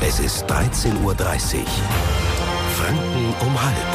Es ist 13:30 Uhr. Franken um halb.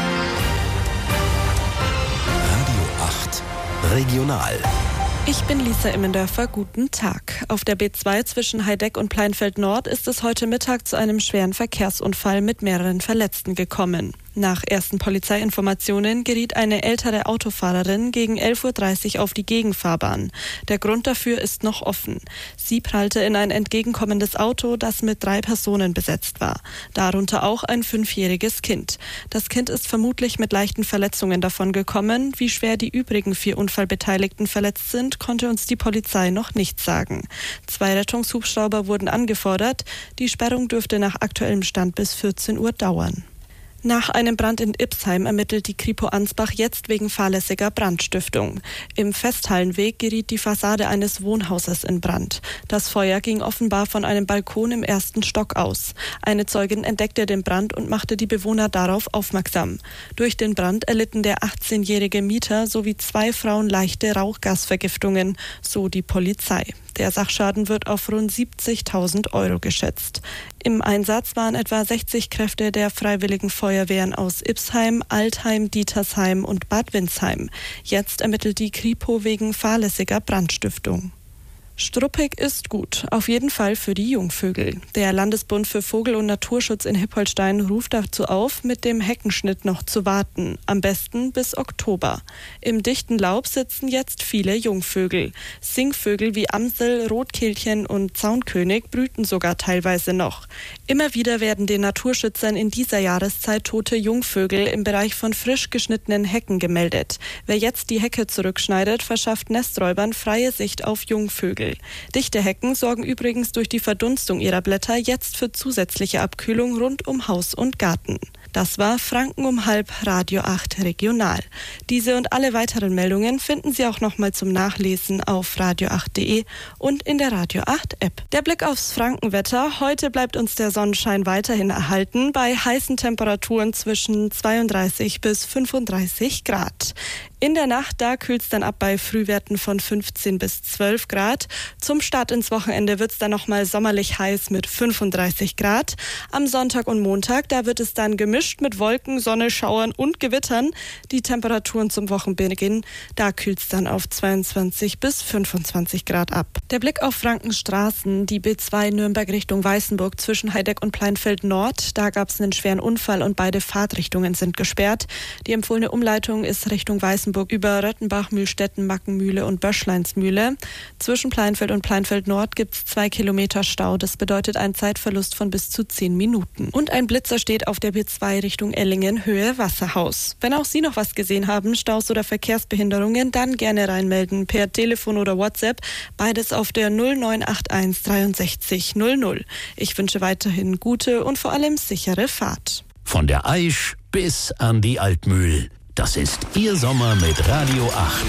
Radio 8 Regional. Ich bin Lisa Immendörfer, guten Tag. Auf der B2 zwischen Heideck und Pleinfeld Nord ist es heute Mittag zu einem schweren Verkehrsunfall mit mehreren Verletzten gekommen. Nach ersten Polizeiinformationen geriet eine ältere Autofahrerin gegen 11:30 Uhr auf die Gegenfahrbahn. Der Grund dafür ist noch offen. Sie prallte in ein entgegenkommendes Auto, das mit 3 Personen besetzt war. Darunter auch ein 5-jähriges Kind. Das Kind ist vermutlich mit leichten Verletzungen davongekommen. Wie schwer die übrigen 4 Unfallbeteiligten verletzt sind, konnte uns die Polizei noch nicht sagen. 2 Rettungshubschrauber wurden angefordert. Die Sperrung dürfte nach aktuellem Stand bis 14 Uhr dauern. Nach einem Brand in Ipsheim ermittelt die Kripo Ansbach jetzt wegen fahrlässiger Brandstiftung. Im Festhallenweg geriet die Fassade eines Wohnhauses in Brand. Das Feuer ging offenbar von einem Balkon im 1. Stock aus. Eine Zeugin entdeckte den Brand und machte die Bewohner darauf aufmerksam. Durch den Brand erlitten der 18-jährige Mieter sowie 2 Frauen leichte Rauchgasvergiftungen, so die Polizei. Der Sachschaden wird auf rund 70.000 Euro geschätzt. Im Einsatz waren etwa 60 Kräfte der Freiwilligen Feuerwehren aus Ipsheim, Altheim, Dietersheim und Bad Windsheim. Jetzt ermittelt die Kripo wegen fahrlässiger Brandstiftung. Struppig ist gut, auf jeden Fall für die Jungvögel. Der Landesbund für Vogel- und Naturschutz in Hippolstein ruft dazu auf, mit dem Heckenschnitt noch zu warten, am besten bis Oktober. Im dichten Laub sitzen jetzt viele Jungvögel. Singvögel wie Amsel, Rotkehlchen und Zaunkönig brüten sogar teilweise noch. Immer wieder werden den Naturschützern in dieser Jahreszeit tote Jungvögel im Bereich von frisch geschnittenen Hecken gemeldet. Wer jetzt die Hecke zurückschneidet, verschafft Nesträubern freie Sicht auf Jungvögel. Dichte Hecken sorgen übrigens durch die Verdunstung ihrer Blätter jetzt für zusätzliche Abkühlung rund um Haus und Garten. Das war Franken um halb, Radio 8 Regional. Diese und alle weiteren Meldungen finden Sie auch nochmal zum Nachlesen auf radio8.de und in der Radio 8 App. Der Blick aufs Frankenwetter. Heute bleibt uns der Sonnenschein weiterhin erhalten bei heißen Temperaturen zwischen 32 bis 35 Grad. In der Nacht, da kühlt es dann ab bei Frühwerten von 15 bis 12 Grad. Zum Start ins Wochenende wird es dann nochmal sommerlich heiß mit 35 Grad. Am Sonntag und Montag, da wird es dann gemischt mit Wolken, Sonne, Schauern und Gewittern. Die Temperaturen zum Wochenbeginn, da kühlt es dann auf 22 bis 25 Grad ab. Der Blick auf Frankenstraßen, die B2 Nürnberg Richtung Weißenburg zwischen Heideck und Pleinfeld Nord. Da gab es einen schweren Unfall und beide Fahrtrichtungen sind gesperrt. Die empfohlene Umleitung ist Richtung Weißenburg über Röttenbach, Mühlstetten, Mackenmühle und Böschleinsmühle. Zwischen Pleinfeld und Pleinfeld Nord gibt es 2 Kilometer Stau. Das bedeutet einen Zeitverlust von bis zu 10 Minuten. Und ein Blitzer steht auf der B2 Richtung Ellingen, Höhe Wasserhaus. Wenn auch Sie noch was gesehen haben, Staus oder Verkehrsbehinderungen, dann gerne reinmelden per Telefon oder WhatsApp. Beides auf der 0981 63 00. Ich wünsche weiterhin gute und vor allem sichere Fahrt. Von der Aisch bis an die Altmühl. Das ist Ihr Sommer mit Radio 8.